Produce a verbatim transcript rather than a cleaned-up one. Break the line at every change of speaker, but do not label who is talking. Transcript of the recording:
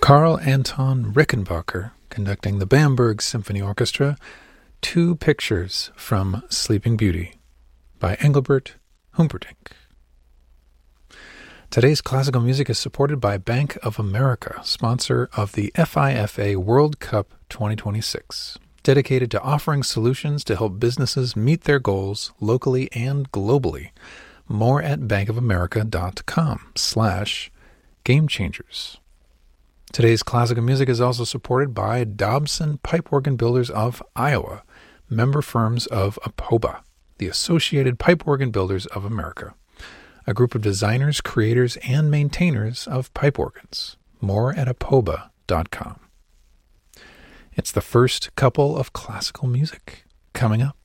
Carl Anton Rickenbacker conducting the Bamberg Symphony Orchestra, Two Pictures from Sleeping Beauty by Engelbert Humperdinck. Today's classical music is supported by Bank of America, sponsor of the FIFA World Cup twenty twenty-six, dedicated to offering solutions to help businesses meet their goals locally and globally. More at bankofamerica.com slash game changers. Today's classical music is also supported by Dobson Pipe Organ Builders of Iowa, member firms of APOBA, the Associated Pipe Organ Builders of America, a group of designers, creators, and maintainers of pipe organs. More at apoba dot com. It's the first couple of classical music coming up.